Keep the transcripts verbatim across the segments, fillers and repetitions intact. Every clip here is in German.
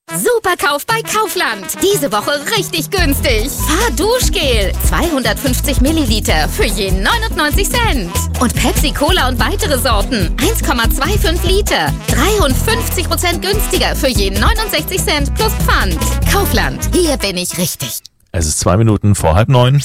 Superkauf bei Kaufland. Diese Woche richtig günstig. Fahrduschgel. zweihundertfünfzig Milliliter für je neunundneunzig Cent. Und Pepsi Cola und weitere Sorten. eins Komma fünfundzwanzig Liter. dreiundfünfzig Prozent günstiger für je neunundsechzig Cent plus Pfand. Kaufland. Hier bin ich richtig. Es ist zwei Minuten vor halb neun.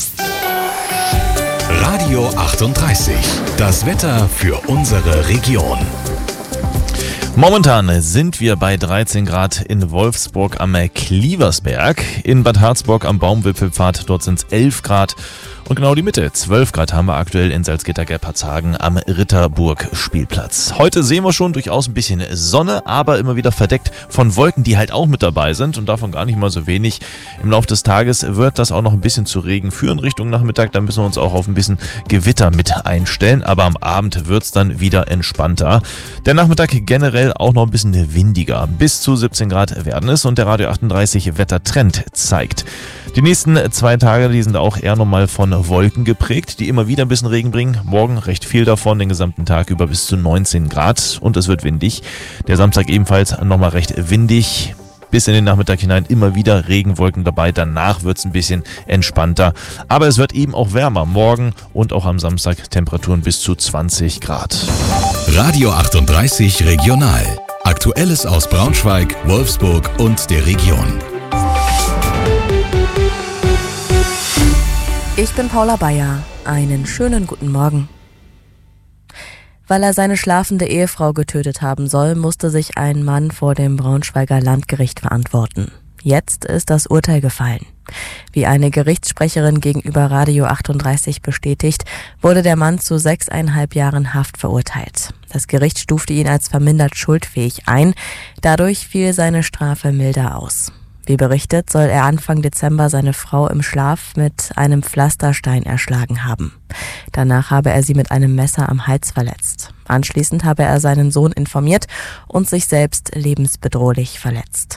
Radio achtunddreißig. Das Wetter für unsere Region. Momentan sind wir bei dreizehn Grad in Wolfsburg am Klieversberg. In Bad Harzburg am Baumwipfelpfad, dort sind es elf Grad. Und genau die Mitte, zwölf Grad haben wir aktuell in Salzgitter-Gerpertshagen am Ritterburg-Spielplatz. Heute sehen wir schon durchaus ein bisschen Sonne, aber immer wieder verdeckt von Wolken, die halt auch mit dabei sind und davon gar nicht mal so wenig. Im Laufe des Tages wird das auch noch ein bisschen zu Regen führen Richtung Nachmittag. Da müssen wir uns auch auf ein bisschen Gewitter mit einstellen, aber am Abend wird es dann wieder entspannter. Der Nachmittag generell auch noch ein bisschen windiger. Bis zu siebzehn Grad werden es und der Radio achtunddreißig Wettertrend zeigt. Die nächsten zwei Tage, die sind auch eher nochmal von Wolken geprägt, die immer wieder ein bisschen Regen bringen. Morgen recht viel davon, den gesamten Tag über bis zu neunzehn Grad und es wird windig. Der Samstag ebenfalls nochmal recht windig. Bis in den Nachmittag hinein immer wieder Regenwolken dabei. Danach wird es ein bisschen entspannter. Aber es wird eben auch wärmer. Morgen und auch am Samstag Temperaturen bis zu zwanzig Grad. Radio achtunddreißig Regional. Aktuelles aus Braunschweig, Wolfsburg und der Region. Ich bin Paula Bayer. Einen schönen guten Morgen. Weil er seine schlafende Ehefrau getötet haben soll, musste sich ein Mann vor dem Braunschweiger Landgericht verantworten. Jetzt ist das Urteil gefallen. Wie eine Gerichtssprecherin gegenüber Radio achtunddreißig bestätigt, wurde der Mann zu sechseinhalb Jahren Haft verurteilt. Das Gericht stufte ihn als vermindert schuldfähig ein. Dadurch fiel seine Strafe milder aus. Wie berichtet, soll er Anfang Dezember seine Frau im Schlaf mit einem Pflasterstein erschlagen haben. Danach habe er sie mit einem Messer am Hals verletzt. Anschließend habe er seinen Sohn informiert und sich selbst lebensbedrohlich verletzt.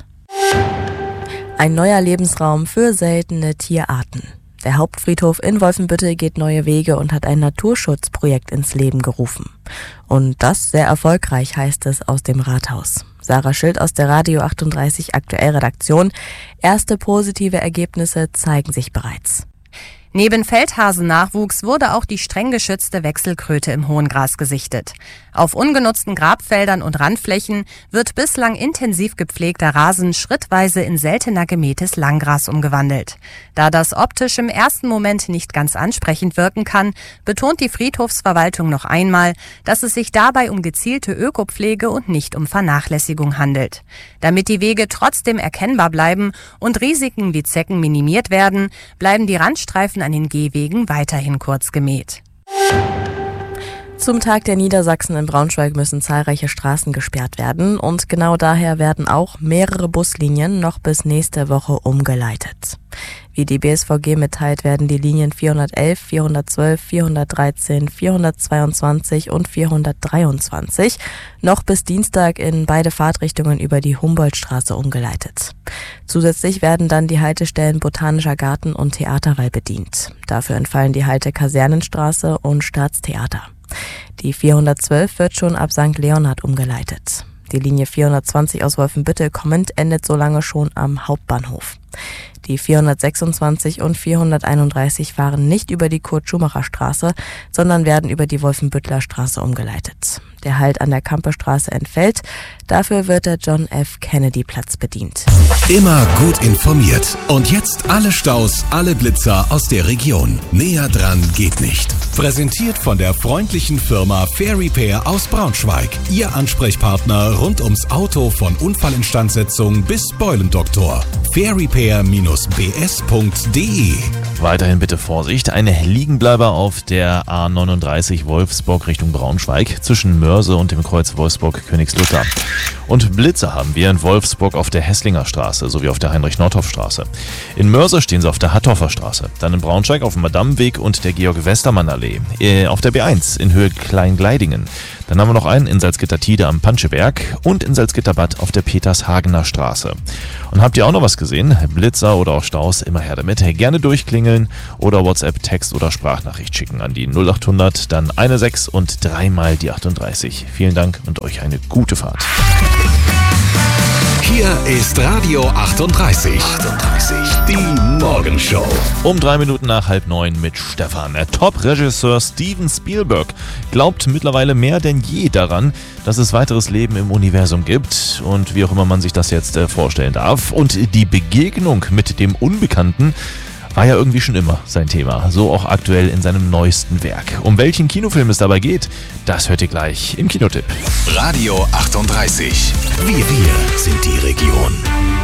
Ein neuer Lebensraum für seltene Tierarten. Der Hauptfriedhof in Wolfenbüttel geht neue Wege und hat ein Naturschutzprojekt ins Leben gerufen. Und das sehr erfolgreich, heißt es aus dem Rathaus. Sarah Schild aus der Radio achtunddreißig Aktuell-Redaktion. Erste positive Ergebnisse zeigen sich bereits. Neben Feldhasennachwuchs wurde auch die streng geschützte Wechselkröte im Hohengras gesichtet. Auf ungenutzten Grabfeldern und Randflächen wird bislang intensiv gepflegter Rasen schrittweise in seltener gemähtes Langgras umgewandelt. Da das optisch im ersten Moment nicht ganz ansprechend wirken kann, betont die Friedhofsverwaltung noch einmal, dass es sich dabei um gezielte Ökopflege und nicht um Vernachlässigung handelt. Damit die Wege trotzdem erkennbar bleiben und Risiken wie Zecken minimiert werden, bleiben die Randstreifen an den Gehwegen weiterhin kurz gemäht. Zum Tag der Niedersachsen in Braunschweig müssen zahlreiche Straßen gesperrt werden und genau daher werden auch mehrere Buslinien noch bis nächste Woche umgeleitet. Wie die B S V G mitteilt, werden die Linien vierhundertelf, vierhundertzwölf, vierhundertdreizehn, vierhundertzweiundzwanzig und vierhundertdreiundzwanzig noch bis Dienstag in beide Fahrtrichtungen über die Humboldtstraße umgeleitet. Zusätzlich werden dann die Haltestellen Botanischer Garten und Theaterwall bedient. Dafür entfallen die Halte Kasernenstraße und Staatstheater. Die vierhundertzwölf wird schon ab Sankt Leonhard umgeleitet. Die Linie vierhundertzwanzig aus Wolfenbüttel kommend endet so lange schon am Hauptbahnhof. Die vierhundertsechsundzwanzig und vierhunderteinunddreißig fahren nicht über die Kurt-Schumacher-Straße, sondern werden über die Wolfenbüttler Straße umgeleitet. Der Halt an der Kampestraße entfällt. Dafür wird der John F. Kennedy-Platz bedient. Immer gut informiert. Und jetzt alle Staus, alle Blitzer aus der Region. Näher dran geht nicht. Präsentiert von der freundlichen Firma Fair Repair aus Braunschweig. Ihr Ansprechpartner rund ums Auto von Unfallinstandsetzung bis Beulendoktor. fair repair Bindestrich b s punkt d e. Weiterhin bitte Vorsicht. Ein Liegenbleiber auf der A neununddreißig Wolfsburg Richtung Braunschweig zwischen Mörse und dem Kreuz Wolfsburg-Königslutter. Und Blitze haben wir in Wolfsburg auf der Hesslinger Straße sowie auf der Heinrich-Nordhoff-Straße. In Mörse stehen sie auf der Hattorfer Straße. Dann in Braunschweig auf dem Madameweg und der Georg-Westermann-Allee. Äh, auf der B eins in Höhe Kleingleidingen. Dann haben wir noch einen in Salzgitter-Tide am Panscheberg und in Salzgitterbad auf der Petershagener Straße. Und habt ihr auch noch was gesehen? Blitzer oder auch Staus, immer her damit. Gerne durchklingeln oder WhatsApp, Text oder Sprachnachricht schicken an die null achthundert, dann eine sechs und dreimal die achtunddreißig. Vielen Dank und euch eine gute Fahrt. Hier Hier ist Radio achtunddreißig. achtunddreißig. Die Morgenshow. Um drei Minuten nach halb neun mit Stefan. Der Top-Regisseur Steven Spielberg glaubt mittlerweile mehr denn je daran, dass es weiteres Leben im Universum gibt und wie auch immer man sich das jetzt äh, vorstellen darf. Und die Begegnung mit dem Unbekannten war ja irgendwie schon immer sein Thema, so auch aktuell in seinem neuesten Werk. Um welchen Kinofilm es dabei geht, das hört ihr gleich im Kinotipp. Radio achtunddreißig. Wir, wir sind die Region.